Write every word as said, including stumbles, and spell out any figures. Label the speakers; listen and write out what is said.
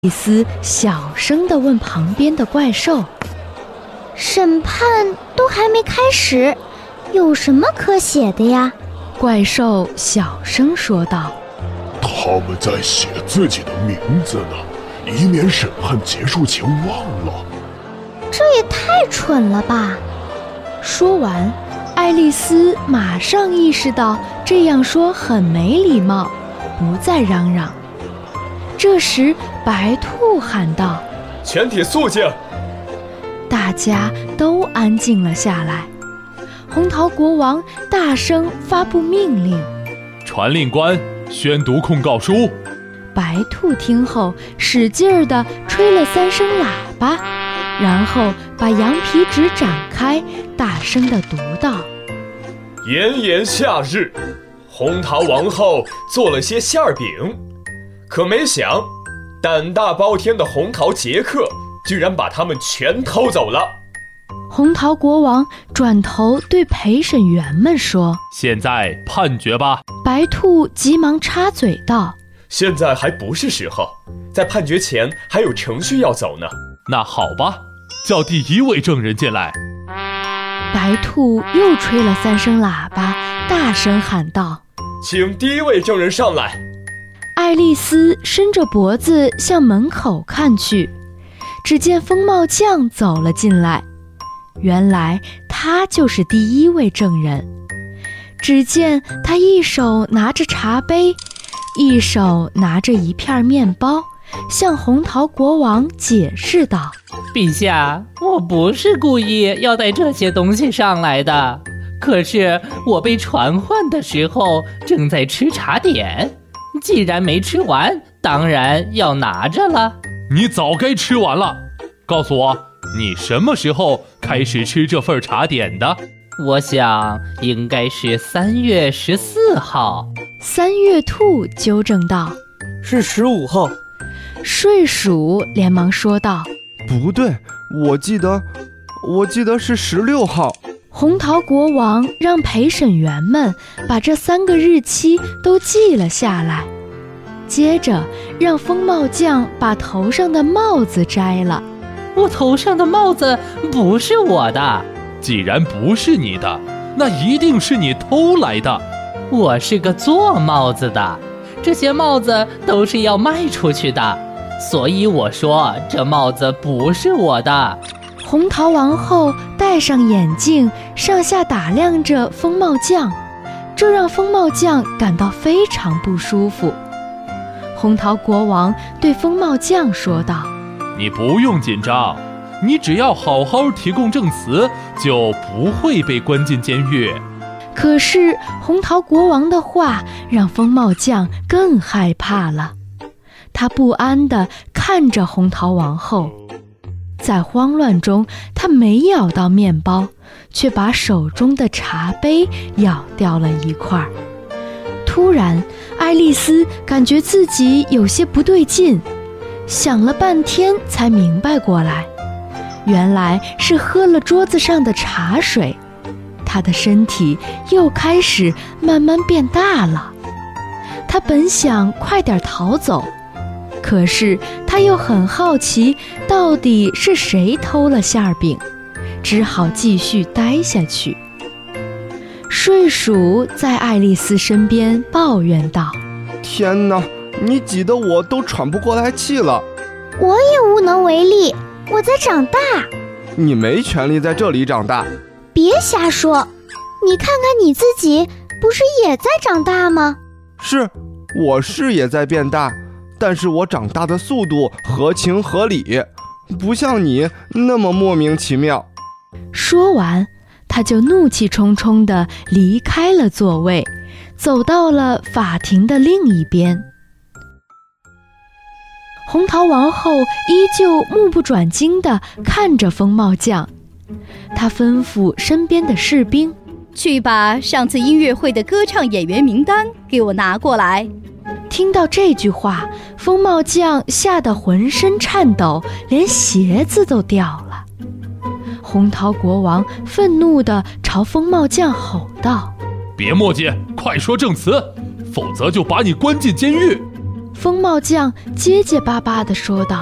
Speaker 1: 丽丝小声地问旁边的怪兽：
Speaker 2: 审判都还没开始，有什么可写的呀？
Speaker 1: 怪兽小声说道：
Speaker 3: 他们在写自己的名字呢，以免审判结束前忘了。
Speaker 2: 这也太蠢了吧！
Speaker 1: 说完，爱丽丝马上意识到这样说很没礼貌，不再嚷嚷。这时白兔喊道：
Speaker 4: 全体肃静！
Speaker 1: 大家都安静了下来。红桃国王大声发布命令：
Speaker 5: 传令官宣读控告书。
Speaker 1: 白兔听后使劲儿地吹了三声喇叭，然后把羊皮纸展开，大声地读道：
Speaker 4: 炎炎夏日，红桃王后做了些馅儿饼，可没想胆大包天的红桃杰克居然把它们全偷走了。
Speaker 1: 红桃国王转头对陪审员们说：
Speaker 5: 现在判决吧。
Speaker 1: 白兔急忙插嘴道：
Speaker 4: 现在还不是时候，在判决前还有程序要走呢。
Speaker 5: 那好吧，叫第一位证人进来。
Speaker 1: 白兔又吹了三声喇叭，大声喊道：
Speaker 4: 请第一位证人上来。
Speaker 1: 爱丽丝伸着脖子向门口看去，只见风帽匠走了进来。原来他就是第一位证人。只见他一手拿着茶杯，一手拿着一片面包，向红桃国王解释道：
Speaker 6: 陛下，我不是故意要带这些东西上来的，可是我被传唤的时候正在吃茶点，既然没吃完，当然要拿着了。
Speaker 5: 你早该吃完了，告诉我，你什么时候开始吃这份茶点的？
Speaker 6: 我想应该是三月十四号。
Speaker 1: 三月兔纠正道：
Speaker 7: 是十五号。
Speaker 1: 睡鼠连忙说道：
Speaker 7: 不对，我记得我记得是十六号。
Speaker 1: 红桃国王让陪审员们把这三个日期都记了下来，接着让风帽匠把头上的帽子摘了。
Speaker 6: 我头上的帽子不是我的。
Speaker 5: 既然不是你的，那一定是你偷来的。
Speaker 6: 我是个做帽子的，这些帽子都是要卖出去的，所以我说这帽子不是我的。
Speaker 1: 红桃王后戴上眼镜，上下打量着风帽匠，这让风帽匠感到非常不舒服。红桃国王对风帽匠说道：
Speaker 5: 你不用紧张，你只要好好提供证词，就不会被关进监狱。
Speaker 1: 可是红桃国王的话让风帽匠更害怕了，他不安地看着红桃王后。在慌乱中，他没咬到面包，却把手中的茶杯咬掉了一块。突然，爱丽丝感觉自己有些不对劲，想了半天才明白过来，原来是喝了桌子上的茶水。她的身体又开始慢慢变大了。她本想快点逃走，可是他又很好奇到底是谁偷了馅饼，只好继续待下去。睡鼠在爱丽丝身边抱怨道：
Speaker 7: 天哪，你挤得我都喘不过来气了。
Speaker 2: 我也无能为力，我在长大。
Speaker 7: 你没权利在这里长大。
Speaker 2: 别瞎说，你看看你自己，不是也在长大吗？
Speaker 7: 是，我是也在变大，但是我长大的速度合情合理，不像你那么莫名其妙。
Speaker 1: 说完，他就怒气冲冲地离开了座位，走到了法庭的另一边。红桃王后依旧目不转睛地看着风帽匠，她吩咐身边的士兵：
Speaker 8: 去把上次音乐会的歌唱演员名单给我拿过来。
Speaker 1: 听到这句话，风帽匠吓得浑身颤抖，连鞋子都掉了。红桃国王愤怒地朝风帽匠吼道：
Speaker 5: 别墨迹，快说证词，否则就把你关进监狱。
Speaker 1: 风帽匠结结巴巴地说道。